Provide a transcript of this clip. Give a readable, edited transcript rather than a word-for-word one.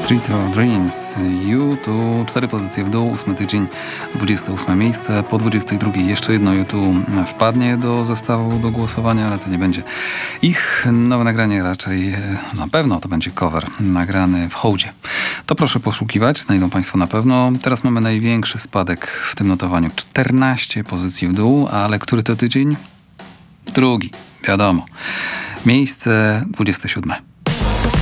Street of Dreams. U2 4 pozycje w dół, 8 tydzień, 28 miejsce. Po 22 jeszcze jedno U2 wpadnie do zestawu do głosowania, ale to nie będzie ich nowe nagranie, raczej na pewno to będzie cover nagrany w hołdzie. To proszę poszukiwać, znajdą Państwo na pewno. Teraz mamy największy spadek w tym notowaniu. 14 pozycji w dół, ale który to tydzień? Drugi, wiadomo. Miejsce 27.